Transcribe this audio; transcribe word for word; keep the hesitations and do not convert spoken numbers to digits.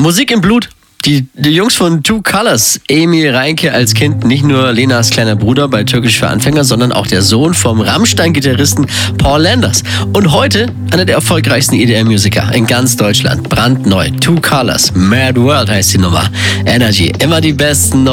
Musik im Blut. Die, die Jungs von Two Colors, Emil Reinke als Kind, nicht nur Lenas kleiner Bruder bei Türkisch für Anfänger, sondern auch der Sohn vom Rammstein-Gitarristen Paul Landers. Und heute einer der erfolgreichsten E D M-Musiker in ganz Deutschland. Brandneu. Two Colors, Mad World heißt die Nummer. Energy, immer die besten